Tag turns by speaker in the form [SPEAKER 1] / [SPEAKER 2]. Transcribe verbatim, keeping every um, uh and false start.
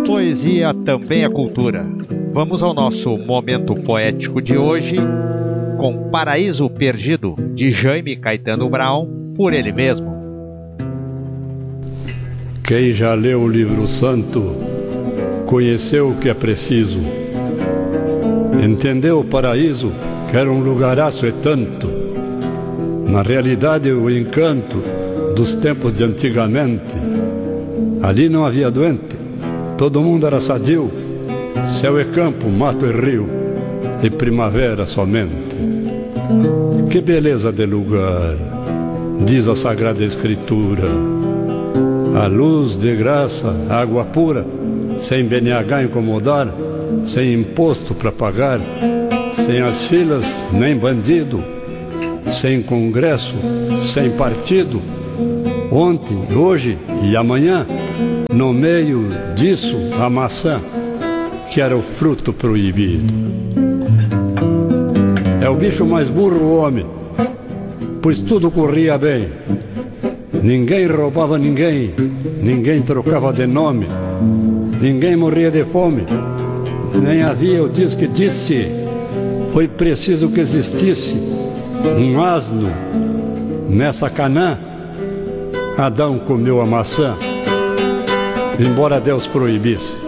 [SPEAKER 1] poesia também é cultura. Vamos ao nosso momento poético de hoje com Paraíso Perdido, de Jaime Caetano Brown, por ele mesmo.
[SPEAKER 2] Quem já leu o livro santo conheceu o que é preciso. Entendeu o paraíso, que era um lugaraço e tanto. Na realidade, o encanto dos tempos de antigamente. Ali não havia doente, todo mundo era sadio. Céu e campo, mato e rio, e primavera somente. Que beleza de lugar, diz a Sagrada Escritura. A luz de graça, água pura, sem B N H incomodar, sem imposto para pagar, sem as filas nem bandido, sem congresso, sem partido. Ontem, hoje e amanhã, no meio disso, a maçã, que era o fruto proibido. É o bicho mais burro, o homem, pois tudo corria bem. Ninguém roubava ninguém, ninguém trocava de nome, ninguém morria de fome, nem havia o diz que disse. Foi preciso que existisse um asno nessa Canaã. Adão comeu a maçã, embora Deus proibisse.